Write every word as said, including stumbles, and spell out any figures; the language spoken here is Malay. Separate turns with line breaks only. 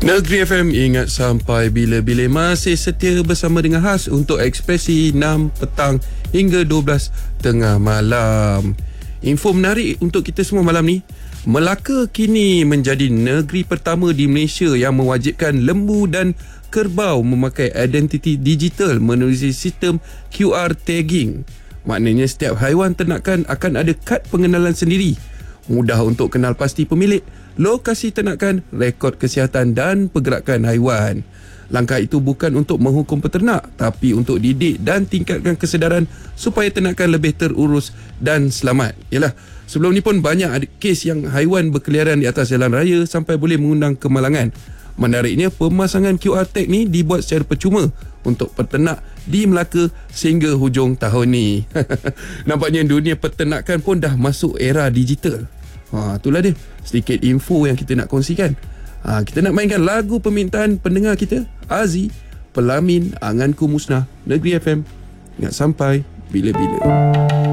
Negeri F M, ingat sampai bila-bila, masih setia bersama dengan Has untuk Ekspresi enam petang hingga dua belas tengah malam. Info menarik untuk kita semua malam ni. Melaka kini menjadi negeri pertama di Malaysia yang mewajibkan lembu dan kerbau memakai identiti digital menerusi sistem Q R tagging. Maknanya setiap haiwan ternakan akan ada kad pengenalan sendiri. Mudah untuk kenal pasti pemilik, lokasi ternakan, rekod kesihatan dan pergerakan haiwan. Langkah itu bukan untuk menghukum peternak, tapi untuk didik dan tingkatkan kesedaran supaya ternakan lebih terurus dan selamat. Yalah, sebelum ni pun banyak ada kes yang haiwan berkeliaran di atas jalan raya sampai boleh mengundang kemalangan. Menariknya, pemasangan Q R tag ni dibuat secara percuma untuk peternak di Melaka sehingga hujung tahun ni. Nampaknya dunia peternakan pun dah masuk era digital. Ha, itulah dia sedikit info yang kita nak kongsikan. Ha, kita nak mainkan lagu permintaan pendengar kita, Azi, Pelamin Anganku Musnah, Negeri F M. Ingat sampai bila-bila.